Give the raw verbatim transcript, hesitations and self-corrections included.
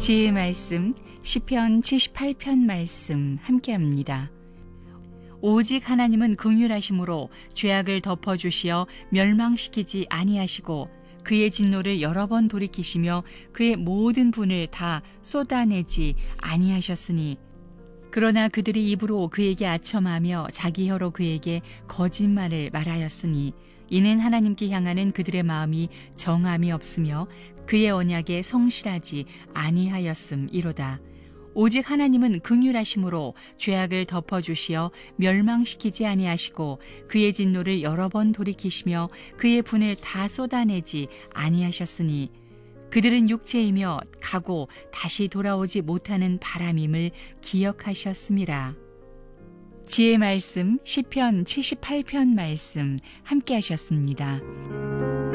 지혜의 말씀 시편 칠십팔 편 말씀 함께합니다. 오직 하나님은 긍휼하심으로 죄악을 덮어주시어 멸망시키지 아니하시고 그의 진노를 여러 번 돌이키시며 그의 모든 분을 다 쏟아내지 아니하셨으니 그러나 그들이 입으로 그에게 아첨하며 자기 혀로 그에게 거짓말을 말하였으니 이는 하나님께 향하는 그들의 마음이 정함이 없으며 그의 언약에 성실하지 아니하였음이로다. 오직 하나님은 긍휼하심으로 죄악을 덮어주시어 멸망시키지 아니하시고 그의 진노를 여러 번 돌이키시며 그의 분을 다 쏟아내지 아니하셨으니 그들은 육체이며 가고 다시 돌아오지 못하는 바람임을 기억하셨음이라. 지혜의 말씀 시편 칠십팔 편 말씀 함께 하셨습니다.